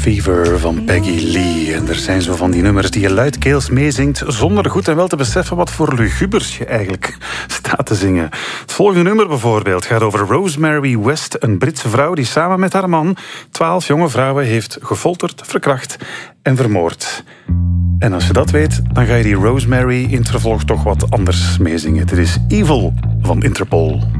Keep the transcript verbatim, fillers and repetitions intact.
Fever van Peggy Lee. En er zijn zo van die nummers die je luidkeels meezingt zonder goed en wel te beseffen wat voor lugubers je eigenlijk staat te zingen. Het volgende nummer bijvoorbeeld gaat over Rosemary West, een Britse vrouw die samen met haar man twaalf jonge vrouwen heeft gefolterd, verkracht en vermoord. En als je dat weet, dan ga je die Rosemary in het vervolg toch wat anders meezingen. Dit is Evil van Interpol.